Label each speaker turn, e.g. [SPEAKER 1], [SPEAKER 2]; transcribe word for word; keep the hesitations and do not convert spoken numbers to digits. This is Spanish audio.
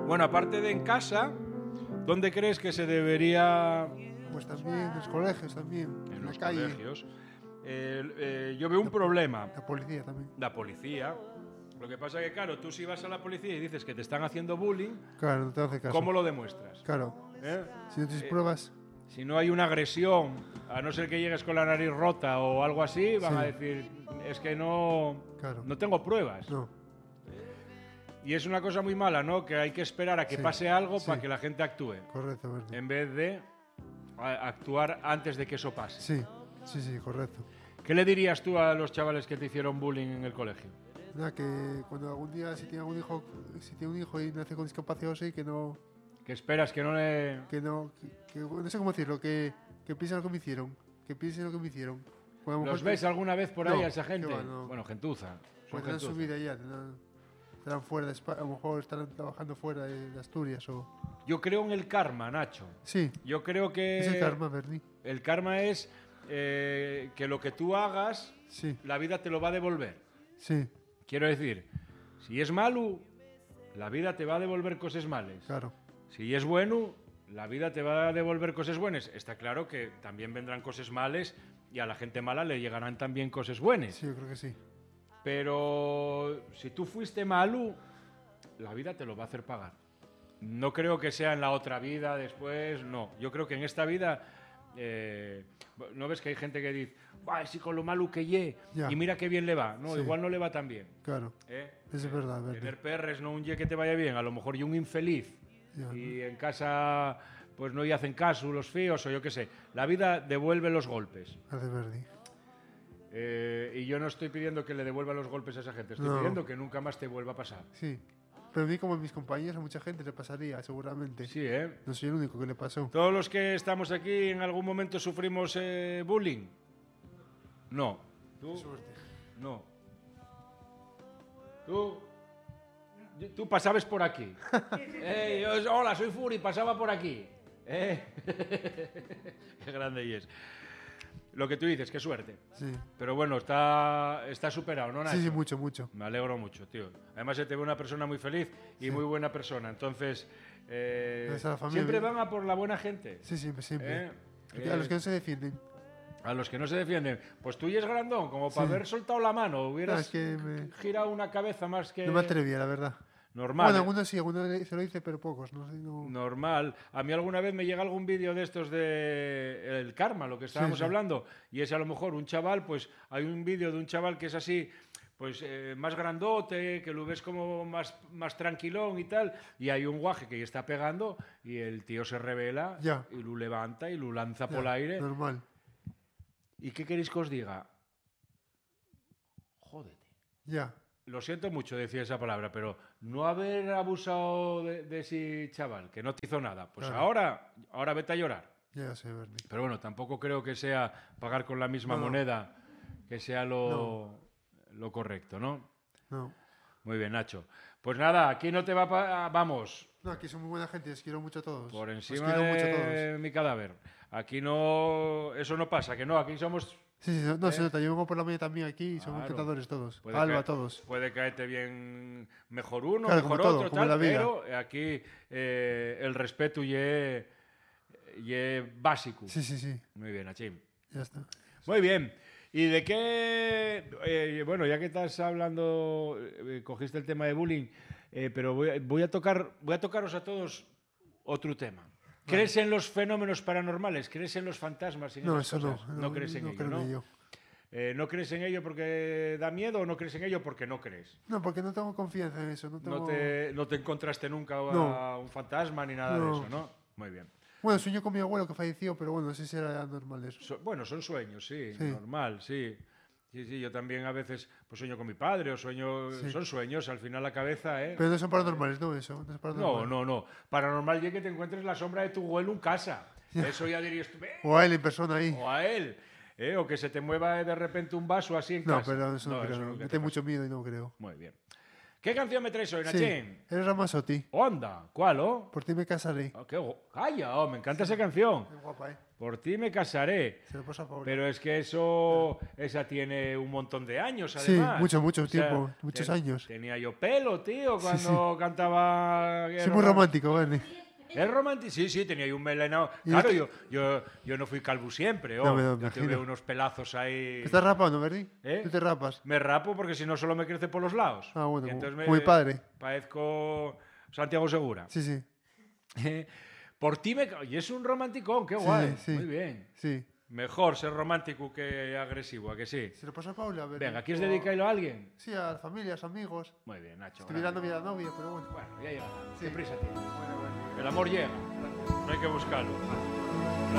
[SPEAKER 1] Bueno, aparte de en casa, ¿dónde crees que se debería...?
[SPEAKER 2] Pues también en los colegios, también, en,
[SPEAKER 1] En
[SPEAKER 2] la
[SPEAKER 1] los
[SPEAKER 2] calle.
[SPEAKER 1] colegios. Eh, eh, yo veo un
[SPEAKER 2] La-
[SPEAKER 1] problema.
[SPEAKER 2] La policía también.
[SPEAKER 1] La policía. Lo que pasa es que, claro, tú si vas a la policía y dices que te están haciendo bullying,
[SPEAKER 2] Claro, no te hace caso.
[SPEAKER 1] ¿cómo lo demuestras?
[SPEAKER 2] Claro.
[SPEAKER 1] ¿Eh?
[SPEAKER 2] Si no tienes
[SPEAKER 1] Eh,
[SPEAKER 2] pruebas,
[SPEAKER 1] Si no hay una agresión, a no ser que llegues con la nariz rota o algo así, van
[SPEAKER 2] Sí.
[SPEAKER 1] a decir, es que no,
[SPEAKER 2] Claro.
[SPEAKER 1] no tengo pruebas.
[SPEAKER 2] no.
[SPEAKER 1] Y es una cosa muy mala, ¿no? Que hay que esperar a que
[SPEAKER 2] Sí.
[SPEAKER 1] pase algo
[SPEAKER 2] Sí.
[SPEAKER 1] para que la gente actúe,
[SPEAKER 2] Correcto, Bernie.
[SPEAKER 1] en vez de a- actuar antes de que eso pase.
[SPEAKER 2] Sí, sí, sí, correcto.
[SPEAKER 1] ¿Qué le dirías tú a los chavales que te hicieron bullying en el colegio?
[SPEAKER 2] Nada, que cuando algún día, si tiene algún hijo, si tiene un hijo y nace con discapacidad o así, que no,
[SPEAKER 1] Que esperas que no le...
[SPEAKER 2] que no, que, que- no sé cómo decirlo, que, que piensen lo que me hicieron, que piensen lo que me hicieron. Pues a lo
[SPEAKER 1] ¿Los
[SPEAKER 2] mejor
[SPEAKER 1] ves alguna vez por ahí
[SPEAKER 2] No,
[SPEAKER 1] a esa gente?
[SPEAKER 2] qué va, no.
[SPEAKER 1] Bueno, gentuza. Son
[SPEAKER 2] pues tendrán su
[SPEAKER 1] gentuza.
[SPEAKER 2] vida ya, tendrán, estarán fuera de España, a lo mejor estarán trabajando fuera de, de Asturias o...
[SPEAKER 1] Yo creo en el karma, Nacho.
[SPEAKER 2] Sí,
[SPEAKER 1] Yo creo que...
[SPEAKER 2] es el karma, Bernie.
[SPEAKER 1] El karma es eh, que lo que tú hagas,
[SPEAKER 2] Sí,
[SPEAKER 1] la vida te lo va a devolver.
[SPEAKER 2] sí,
[SPEAKER 1] Quiero decir, si es malo, la vida te va a devolver cosas malas.
[SPEAKER 2] claro.
[SPEAKER 1] Si es bueno, la vida te va a devolver cosas buenas. Está claro que también vendrán cosas malas y a la gente mala le llegarán también cosas buenas.
[SPEAKER 2] Sí, yo creo que sí.
[SPEAKER 1] Pero si tú fuiste malo, la vida te lo va a hacer pagar. No creo que sea en la otra vida, después, no. Yo creo que en esta vida, eh, ¿no ves que hay gente que dice, "Buah, si con lo malo que ye,
[SPEAKER 2] Ya.
[SPEAKER 1] y mira qué bien le va"? No,
[SPEAKER 2] Sí.
[SPEAKER 1] igual no le va tan bien.
[SPEAKER 2] Claro,
[SPEAKER 1] ¿eh?
[SPEAKER 2] eso es verdad, Bernie.
[SPEAKER 1] Tener perres, no un ye que te vaya bien, a lo mejor y un infeliz.
[SPEAKER 2] Ya,
[SPEAKER 1] Y en casa, pues no y hacen caso los feos o yo qué sé. La vida devuelve los golpes.
[SPEAKER 2] Gracias, Bernie.
[SPEAKER 1] Eh, y yo no estoy pidiendo que le devuelva los golpes a esa gente, estoy
[SPEAKER 2] No.
[SPEAKER 1] pidiendo que nunca más te vuelva a pasar.
[SPEAKER 2] Sí. Pero a mí, como a mis compañeros, a mucha gente le pasaría, seguramente.
[SPEAKER 1] Sí, ¿eh?
[SPEAKER 2] No soy el único que le pasó.
[SPEAKER 1] ¿Todos los que estamos aquí en algún momento sufrimos eh, bullying? No. ¿Tú?
[SPEAKER 2] Suerte.
[SPEAKER 1] No. ¿Tú? Tú pasabas por aquí. Eh, yo- hola, soy Furi, pasaba por aquí. Eh. Qué grande y es. Lo que tú dices, qué suerte.
[SPEAKER 2] Sí.
[SPEAKER 1] Pero bueno, está, está superado, ¿no, Nacho?
[SPEAKER 2] Sí, sí, mucho, mucho.
[SPEAKER 1] Me alegro mucho, tío. Además, se te ve una persona muy feliz y
[SPEAKER 2] Sí.
[SPEAKER 1] muy buena persona. Entonces, eh,
[SPEAKER 2] Gracias a la familia.
[SPEAKER 1] siempre van a por la buena gente.
[SPEAKER 2] Sí, siempre, siempre.
[SPEAKER 1] ¿eh?
[SPEAKER 2] A los que no se defienden.
[SPEAKER 1] A los que no se defienden. Pues tú y es grandón, como para
[SPEAKER 2] Sí.
[SPEAKER 1] haber soltado la mano.
[SPEAKER 2] No,
[SPEAKER 1] Hubieras
[SPEAKER 2] es que me-
[SPEAKER 1] girado una cabeza más que
[SPEAKER 2] no me atrevía, la verdad.
[SPEAKER 1] normal.
[SPEAKER 2] Bueno,
[SPEAKER 1] ¿eh?
[SPEAKER 2] algunos sí, algunos le- se lo dice, pero pocos. No sé, no...
[SPEAKER 1] Normal. A mí alguna vez me llega algún vídeo de estos de el karma, lo que estábamos
[SPEAKER 2] sí.
[SPEAKER 1] hablando, y es a lo mejor un chaval, pues hay un vídeo de un chaval que es así, pues eh, más grandote, que lo ves como más, más tranquilón y tal, y hay un guaje que ya está pegando y el tío se revela
[SPEAKER 2] Ya.
[SPEAKER 1] y lo levanta y lo lanza
[SPEAKER 2] Ya,
[SPEAKER 1] por el aire.
[SPEAKER 2] Normal.
[SPEAKER 1] ¿Y qué queréis que os diga? Jódete.
[SPEAKER 2] Ya.
[SPEAKER 1] Lo siento mucho decir esa palabra, pero no haber abusado de, de ese chaval, que no te hizo nada, pues
[SPEAKER 2] Claro.
[SPEAKER 1] ahora, ahora vete a llorar.
[SPEAKER 2] Ya sé, Bernie.
[SPEAKER 1] Pero bueno, tampoco creo que sea pagar con la misma
[SPEAKER 2] No, no.
[SPEAKER 1] moneda que sea lo, lo correcto, ¿no?
[SPEAKER 2] No.
[SPEAKER 1] Muy bien, Nacho. Pues nada, aquí no te va pa- vamos,
[SPEAKER 2] No, aquí son muy buena gente, les quiero mucho a todos.
[SPEAKER 1] por
[SPEAKER 2] Os
[SPEAKER 1] encima
[SPEAKER 2] quiero mucho a
[SPEAKER 1] de
[SPEAKER 2] todos.
[SPEAKER 1] mi cadáver. Aquí no, eso no pasa, que no, aquí somos...
[SPEAKER 2] Sí, sí, no, no, se
[SPEAKER 1] ¿Eh?
[SPEAKER 2] nota. Yo vengo por la mañana también aquí y somos
[SPEAKER 1] Claro.
[SPEAKER 2] encantadores todos.
[SPEAKER 1] Puede
[SPEAKER 2] Alba,
[SPEAKER 1] caer-
[SPEAKER 2] todos.
[SPEAKER 1] Puede caerte bien mejor uno,
[SPEAKER 2] Claro, como
[SPEAKER 1] mejor
[SPEAKER 2] todo,
[SPEAKER 1] otro,
[SPEAKER 2] como en
[SPEAKER 1] tal,
[SPEAKER 2] la vida.
[SPEAKER 1] pero aquí eh, el respeto y es básico.
[SPEAKER 2] Sí, sí, sí.
[SPEAKER 1] Muy bien, Nachim.
[SPEAKER 2] Ya está.
[SPEAKER 1] Muy bien. ¿Y de qué? eh, bueno, ya que estás hablando, eh, cogiste el tema de bullying, eh, pero voy a, voy a tocar, voy a tocaros a todos otro tema. ¿Crees en los fenómenos paranormales? ¿Crees en los fantasmas? y en
[SPEAKER 2] No,
[SPEAKER 1] esas
[SPEAKER 2] eso no.
[SPEAKER 1] cosas? No crees en
[SPEAKER 2] no
[SPEAKER 1] ello,
[SPEAKER 2] creo
[SPEAKER 1] ¿no?
[SPEAKER 2] en ello.
[SPEAKER 1] Eh, ¿No crees en ello porque da miedo o no crees en ello porque no crees?
[SPEAKER 2] No, porque no tengo confianza en eso. No, tengo...
[SPEAKER 1] No te, no te encontraste nunca a
[SPEAKER 2] No.
[SPEAKER 1] un fantasma ni nada de
[SPEAKER 2] No.
[SPEAKER 1] eso, ¿no? Muy bien.
[SPEAKER 2] Bueno, sueño con mi abuelo que falleció, pero bueno, no sé si era normal eso.
[SPEAKER 1] So- bueno, son sueños, sí,
[SPEAKER 2] Sí.
[SPEAKER 1] normal, sí. Sí, sí, yo también a veces pues sueño con mi padre o sueño...
[SPEAKER 2] Sí.
[SPEAKER 1] Son sueños, al final la cabeza, ¿eh?
[SPEAKER 2] Pero no son paranormales, no, eso. No, es
[SPEAKER 1] No,
[SPEAKER 2] paranormal.
[SPEAKER 1] no, no. Paranormal ya que te encuentres la sombra de tu abuelo en casa. Eso ya dirías tú, "Ve",
[SPEAKER 2] O a él en persona ahí.
[SPEAKER 1] o a él. ¿eh? O que se te mueva de repente un vaso así en
[SPEAKER 2] No,
[SPEAKER 1] casa.
[SPEAKER 2] pero eso no, creo.
[SPEAKER 1] eso
[SPEAKER 2] No.
[SPEAKER 1] nunca
[SPEAKER 2] Me
[SPEAKER 1] te
[SPEAKER 2] tengo
[SPEAKER 1] pasa.
[SPEAKER 2] mucho miedo y no creo.
[SPEAKER 1] Muy bien. ¿Qué canción me traes hoy,
[SPEAKER 2] Sí,
[SPEAKER 1] Nachín?
[SPEAKER 2] eres Ramazzotti.
[SPEAKER 1] Onda, ¿cuál, oh?
[SPEAKER 2] Por ti me casaré.
[SPEAKER 1] Oh, qué gu- Calla, oh, me encanta esa canción.
[SPEAKER 2] Qué guapa, ¿eh?
[SPEAKER 1] Por ti me casaré.
[SPEAKER 2] Se lo pasa a Paula.
[SPEAKER 1] Pero es que eso, esa tiene un montón de años,
[SPEAKER 2] Sí,
[SPEAKER 1] además.
[SPEAKER 2] mucho, mucho
[SPEAKER 1] O sea,
[SPEAKER 2] tiempo, muchos
[SPEAKER 1] te-
[SPEAKER 2] años.
[SPEAKER 1] Tenía yo pelo, tío, cuando cantaba...
[SPEAKER 2] Sí, muy romántico, ¿vale?
[SPEAKER 1] ¿Es romántico? Sí, sí, tenía yo un melenao.
[SPEAKER 2] Y
[SPEAKER 1] Claro,
[SPEAKER 2] este-
[SPEAKER 1] yo, yo, yo no fui calvo siempre, oh.
[SPEAKER 2] No me- no,
[SPEAKER 1] Yo
[SPEAKER 2] me
[SPEAKER 1] tuve
[SPEAKER 2] imagino.
[SPEAKER 1] unos pelazos ahí...
[SPEAKER 2] Te estás rapando, ¿verdad?
[SPEAKER 1] ¿Eh?
[SPEAKER 2] Tú te rapas.
[SPEAKER 1] Me rapo porque si no solo me crece por los lados.
[SPEAKER 2] Ah, bueno,
[SPEAKER 1] Y
[SPEAKER 2] como-
[SPEAKER 1] entonces me-
[SPEAKER 2] como mi padre.
[SPEAKER 1] Parezco Santiago Segura.
[SPEAKER 2] Sí, sí,
[SPEAKER 1] Por ti me... ca- Y es un romanticón, qué
[SPEAKER 2] Sí,
[SPEAKER 1] guay.
[SPEAKER 2] sí.
[SPEAKER 1] Muy bien.
[SPEAKER 2] sí.
[SPEAKER 1] Mejor ser romántico que agresivo, ¿a que sí?
[SPEAKER 2] Se lo pasa a Paula, ¿verdad?
[SPEAKER 1] Venga, ¿quieres
[SPEAKER 2] O-
[SPEAKER 1] dedicarlo a alguien?
[SPEAKER 2] Sí, a familias, amigos.
[SPEAKER 1] Muy bien, Nacho.
[SPEAKER 2] Estoy mirando bien a la novia, pero bueno.
[SPEAKER 1] Bueno, ya llegará.
[SPEAKER 2] Sí.
[SPEAKER 1] ¿Qué prisa tienes?
[SPEAKER 2] Bueno, bueno.
[SPEAKER 1] El amor llega. No hay que buscarlo.